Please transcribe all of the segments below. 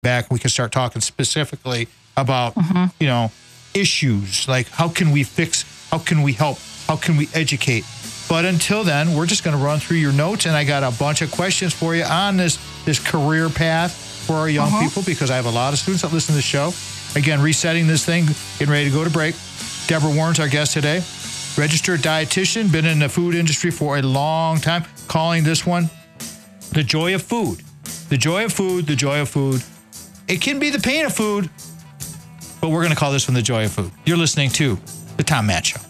back, we can start talking specifically about, issues like how can we fix, how can we help, how can we educate. But until then, we're just going to run through your notes, and I got a bunch of questions for you on this career path for our young people, because I have a lot of students that listen to the show. Again, resetting this thing, getting ready to go to break. Deborah Warren's our guest today. Registered dietitian, been in the food industry for a long time, calling this one the joy of food. The joy of food, the joy of food. It can be the pain of food, but we're going to call this one the joy of food. You're listening to The Tom Matt Show.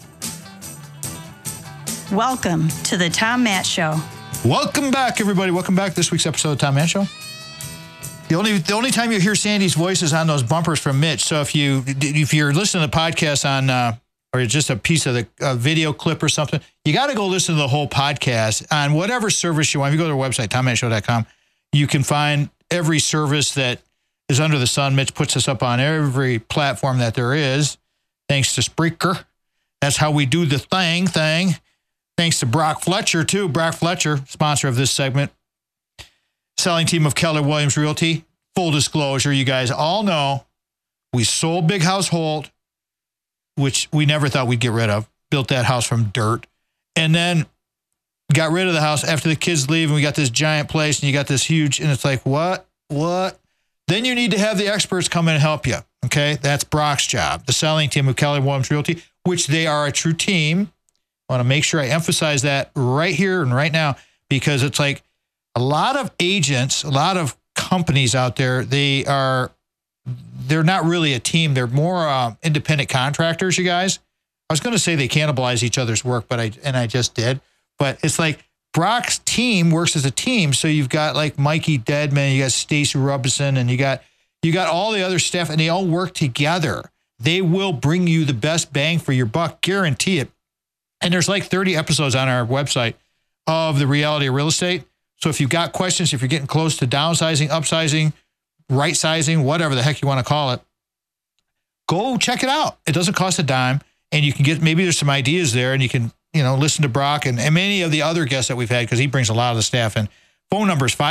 Welcome to The Tom Matt Show. Welcome back, everybody. Welcome back to this week's episode of The Tom Matt Show. The only time you hear Sandy's voice is on those bumpers from Mitch. So if you're listening to the podcast on, or just a piece of the video clip or something, you got to go listen to the whole podcast on whatever service you want. If you go to our website, TomMattShow.com, you can find every service that is under the sun. Mitch puts us up on every platform that there is, thanks to Spreaker. That's how we do the thing. Thanks to Brock Fletcher, too. Brock Fletcher, sponsor of this segment. Selling team of Keller Williams Realty. Full disclosure, you guys all know we sold Big Household, which we never thought we'd get rid of. Built that house from dirt. And then got rid of the house after the kids leave, and we got this giant place, and you got this huge, and it's like, what? Then you need to have the experts come in and help you, okay? That's Brock's job. The selling team of Keller Williams Realty, which they are a true team. I want to make sure I emphasize that right here and right now, because it's like a lot of agents, a lot of companies out there, they're not really a team. They're more independent contractors, you guys. I was going to say they cannibalize each other's work, but I just did. But it's like Brock's team works as a team. So you've got like Mikey Deadman, you got Stacey Robinson, and you got all the other staff, and they all work together. They will bring you the best bang for your buck, guarantee it. And there's like 30 episodes on our website of The Reality of Real Estate. So if you've got questions, if you're getting close to downsizing, upsizing, right sizing, whatever the heck you want to call it, go check it out. It doesn't cost a dime, and you can get, maybe there's some ideas there, and you can, listen to Brock and many of the other guests that we've had, because he brings a lot of the staff in. Phone number is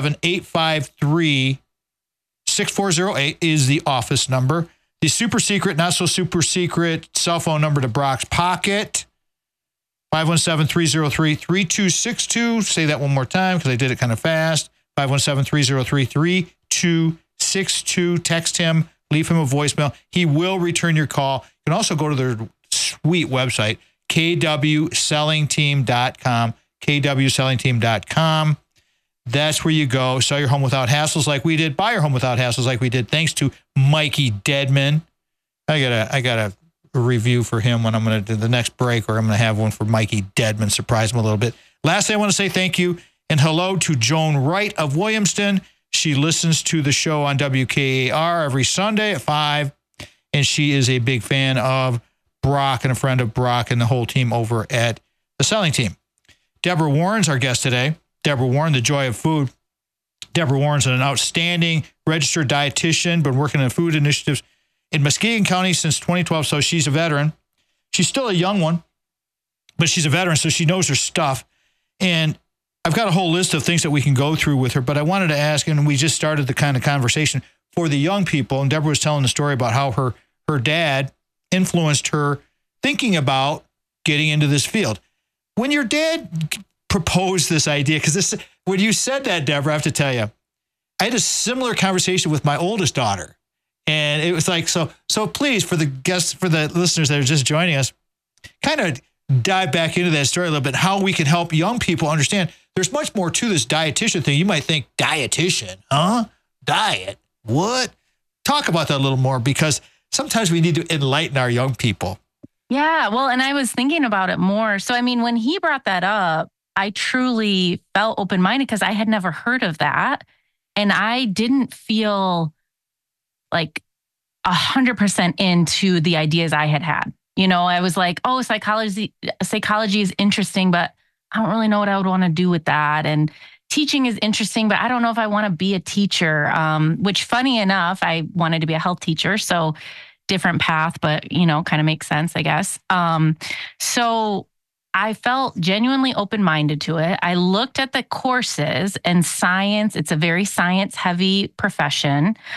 517-853-6408 is the office number. The super secret, not so super secret cell phone number to Brock's pocket, 517-303-3262. Say that one more time, because I did it kind of fast. 517-303-3262. Text him, leave him a voicemail. He will return your call. You can also go to their sweet website, kwsellingteam.com, kwsellingteam.com. That's where you go. Sell your home without hassles like we did. Buy your home without hassles like we did. Thanks to Mikey Deadman. I got a review for him when I'm going to do the next break, or I'm going to have one for Mikey Deadman, surprise him a little bit. Lastly, I want to say thank you and hello to Joan Wright of Williamston. She listens to the show on WKAR every Sunday at 5, and she is a big fan of Brock and a friend of Brock and the whole team over at the selling team. Deborah Warren's our guest today. Deborah Warren, the joy of food. Deborah Warren's an outstanding registered dietitian, been working in food initiatives in Muskegon County since 2012, so she's a veteran. She's still a young one, but she's a veteran, so she knows her stuff. And I've got a whole list of things that we can go through with her, but I wanted to ask, and we just started the kind of conversation for the young people, and Deborah was telling the story about how her dad influenced her thinking about getting into this field. When your dad proposed this idea, because when you said that, Deborah, I have to tell you, I had a similar conversation with my oldest daughter. And it was like, so please, for the guests, for the listeners that are just joining us, kind of dive back into that story a little bit, how we can help young people understand there's much more to this dietitian thing. You might think, dietitian, huh? Diet, what? Talk about that a little more, because sometimes we need to enlighten our young people. Yeah, well, and I was thinking about it more. So, I mean, when he brought that up, I truly felt open-minded, because I had never heard of that. And I didn't feel like 100% into the ideas I had. I was like, oh, psychology is interesting, but I don't really know what I would want to do with that. And teaching is interesting, but I don't know if I want to be a teacher, which, funny enough, I wanted to be a health teacher. So different path, but, kind of makes sense, I guess. So I felt genuinely open-minded to it. I looked at the courses and science. It's a very science-heavy profession.